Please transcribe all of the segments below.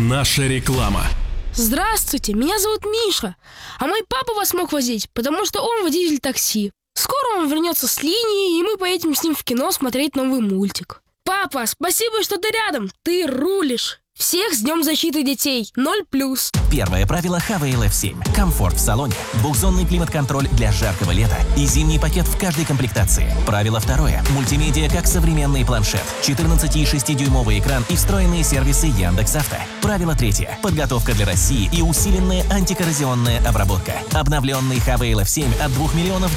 Наша реклама. Здравствуйте, меня зовут Миша, а мой папа вас мог возить, потому что он водитель такси. Скоро он вернется с линии, и мы поедем с ним в кино смотреть новый мультик. Папа, спасибо, что ты рядом, ты рулишь. Всех с Днем защиты детей. 0+. Первое правило Havail F7. Комфорт в салоне, двухзонный климат-контроль для жаркого лета и зимний пакет в каждой комплектации. Правило второе. Мультимедиа как современный планшет, 14,6-дюймовый экран и встроенные сервисы Яндекс.Авто. Правило третье. Подготовка для России и усиленная антикоррозионная обработка. Обновленный Havail F7 от 2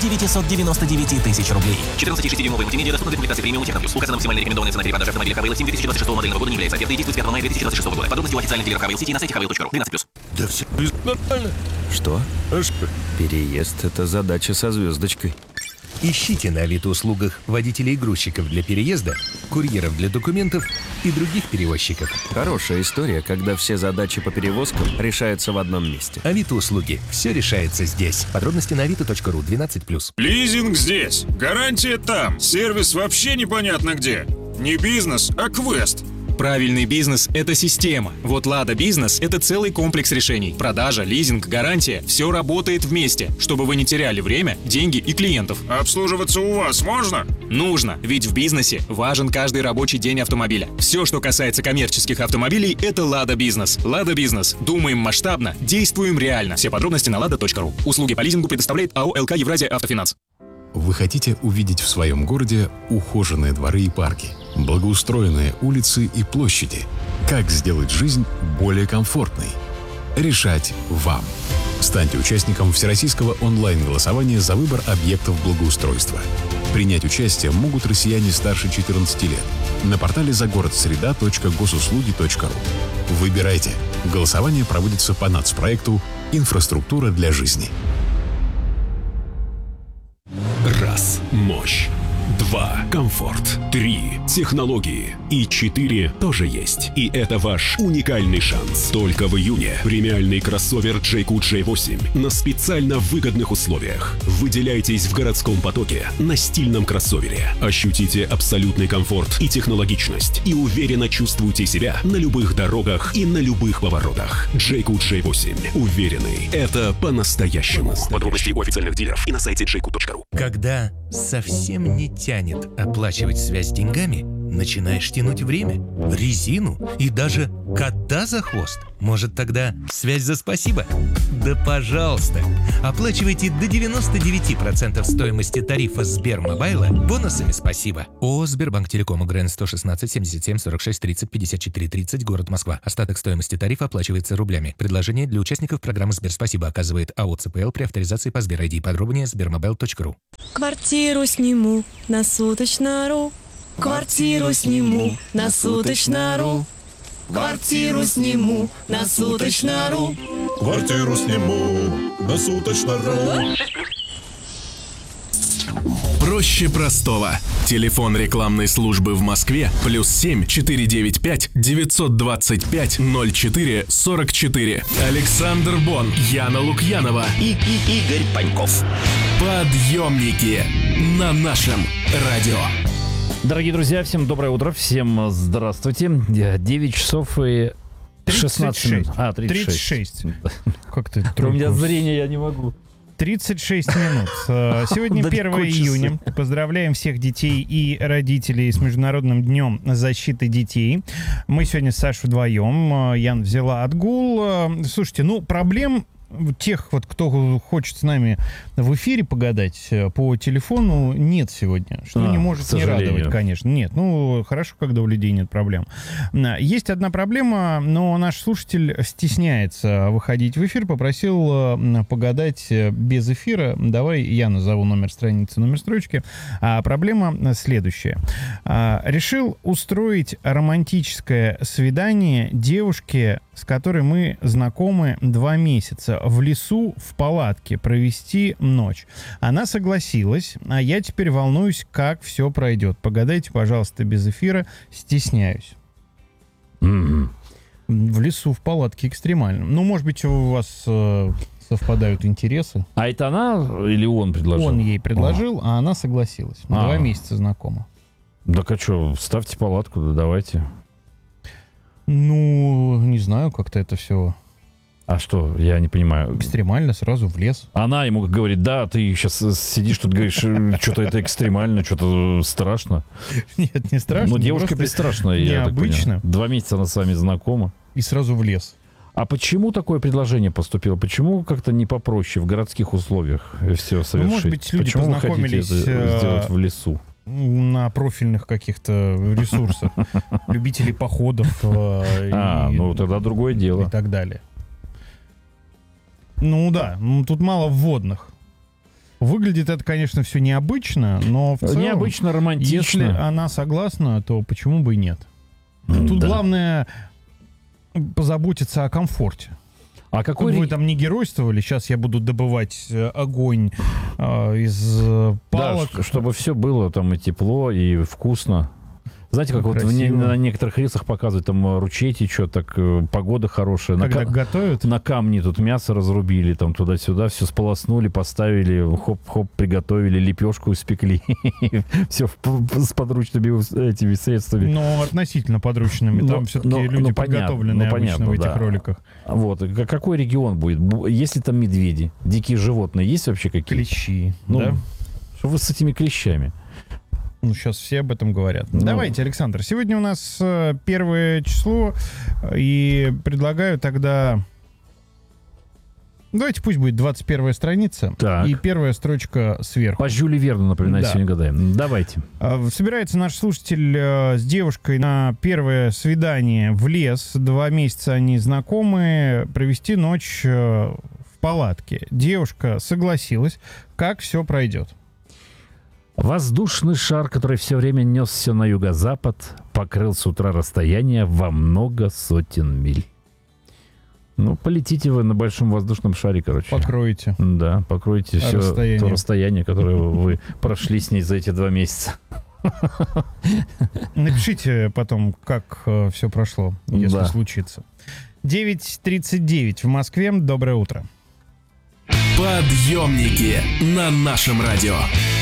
999 000 рублей. 14,6-дюймовый мультимедиа доступна для комплектации премиум Техноплюс. Указана максимальная рекомендованная цена передачи автомобиля Havail F7 2026 модельного года не является ответной и действует с 5 мая 2026 года. Подробности у официальных дилеров Havail сети на сайте havail.ru. 12+. Да все нормально. Что? Переезд – это задача со звездочкой. Ищите на Авито-услугах водителей и грузчиков для переезда, курьеров для документов и других перевозчиков. Хорошая история, когда все задачи по перевозкам решаются в одном месте. Авито-услуги. Все решается здесь. Подробности на avito.ru. 12+. Лизинг здесь. Гарантия там. Сервис вообще непонятно где. Не бизнес, а квест. Правильный бизнес – это система. Вот Лада Бизнес – это целый комплекс решений. Продажа, лизинг, гарантия – все работает вместе, чтобы вы не теряли время, деньги и клиентов. Обслуживаться у вас можно? Нужно, ведь в бизнесе важен каждый рабочий день автомобиля. Все, что касается коммерческих автомобилей – это Лада Бизнес. Лада Бизнес. Думаем масштабно, действуем реально. Все подробности на lada.ru. Услуги по лизингу предоставляет АО «ЛК Евразия Автофинанс». Вы хотите увидеть в своем городе ухоженные дворы и парки, благоустроенные улицы и площади? Как сделать жизнь более комфортной? Решать вам. Станьте участником всероссийского онлайн-голосования за выбор объектов благоустройства. Принять участие могут россияне старше 14 лет на портале загородсреда.госуслуги.ру. Выбирайте. Голосование проводится по нацпроекту «Инфраструктура для жизни». Раз. Мощь. 2. Комфорт. 3. Технологии. И 4 тоже есть. И это ваш уникальный шанс. Только в июне премиальный кроссовер Джейку J8 на специально выгодных условиях. Выделяйтесь в городском потоке на стильном кроссовере. Ощутите абсолютный комфорт и технологичность. И уверенно чувствуйте себя на любых дорогах и на любых поворотах. Джейку J8. Уверенный. Это по-настоящему. Подробности у официальных дилеров и на сайте jayco.ru. Когда совсем не тянет оплачивать связь деньгами, начинаешь тянуть время, резину и даже кота за хвост. Может, тогда связь за спасибо? Да пожалуйста! Оплачивайте до 99% стоимости тарифа Сбермобайла бонусами спасибо. ООО «Сбербанк Телеком», ГРН 116 77 46 30 54 30, город Москва. Остаток стоимости тарифа оплачивается рублями. Предложение для участников программы «Сберспасибо» оказывает АО «ЦПЛ» при авторизации по Сбер-ID. Подробнее sbermobile.ru. Квартиру сниму на суточно.ру. Квартиру сниму на суточно.ру. Квартиру сниму на суточно.ру. Квартиру сниму на суточно.ру. Проще простого. Телефон рекламной службы в Москве +7 495 925 04 44. Александр Бон, Яна Лукьянова И Игорь Паньков. Подъемники на нашем радио. Дорогие друзья, всем доброе утро, всем здравствуйте. 9 часов и 16 минут. 36. Как ты У меня зрение, я не могу. 36 минут. Сегодня 1 июня. Поздравляем всех детей и родителей с Международным днем защиты детей. Мы сегодня с Сашей вдвоем. Ян взяла отгул. Слушайте, проблем тех, кто хочет с нами в эфире погадать по телефону, нет сегодня. Что не может не радовать, конечно. Нет, хорошо, когда у людей нет проблем. Есть одна проблема, но наш слушатель стесняется выходить в эфир, попросил погадать без эфира. Давай я назову номер страницы, номер строчки. Проблема следующая. Решил устроить романтическое свидание девушке, с которой мы знакомы 2 месяца, в лесу в палатке провести ночь. Она согласилась, а я теперь волнуюсь, как все пройдет. Погадайте, пожалуйста, без эфира, стесняюсь. В лесу в палатке экстремально. Может быть, у вас совпадают интересы. А это она или он предложил? Он ей предложил, а она согласилась. 2 месяца знакома. Так а что, ставьте палатку, давайте. Не знаю, как-то это все... А что, я не понимаю. Экстремально, сразу в лес. Она ему говорит, да, ты сейчас сидишь тут, говоришь, что-то это экстремально, что-то страшно. Нет, не страшно. Ну, девушка бесстрашная, я так понимаю. Необычно. 2 месяца она с вами знакома. И сразу в лес. А почему такое предложение поступило? Почему как-то не попроще в городских условиях все совершить? Ну, может быть, люди почему познакомились вы хотите это сделать в лесу? На профильных каких-то ресурсах. Любители походов. Ну тогда другое дело. И так далее. Ну да, тут мало вводных. Выглядит это, конечно, все необычно, но в целом... Необычно, романтично. Если она согласна, то почему бы и нет? Тут главное позаботиться о комфорте. А какой вы там не геройствовали, сейчас я буду добывать огонь из палок. Да, чтобы все было там и тепло, и вкусно. Знаете, как вот на некоторых рейсах показывают, там ручей течет, так погода хорошая. Когда готовят? На камне тут мясо разрубили, там туда-сюда, все сполоснули, поставили, хоп-хоп, приготовили, лепешку испекли. Все с подручными этими средствами. Но относительно подручными. Там все-таки люди подготовленные обычно в этих роликах. Вот. Какой регион будет? Есть ли там медведи? Дикие животные есть вообще какие-то? Клещи, да? Что вы с этими клещами? Ну, сейчас все об этом говорят. Давайте, Александр, сегодня у нас 1 число, и предлагаю тогда... Давайте пусть будет 21-я страница, так. И первая строчка сверху. По Жюлю Верну, напоминаю, сегодня гадаем. Давайте. Собирается наш слушатель с девушкой на первое свидание в лес. 2 месяца они знакомы, провести ночь в палатке. Девушка согласилась. Как все пройдет? Воздушный шар, который все время несся на юго-запад, покрыл с утра расстояние во много сотен миль. Ну, полетите вы на большом воздушном шаре, короче. Покроете. Да, покроете все то расстояние, которое вы прошли с ней за эти 2 месяца. Напишите потом, как все прошло, если случится. 9:39 в Москве. Доброе утро. Подъемники на нашем радио.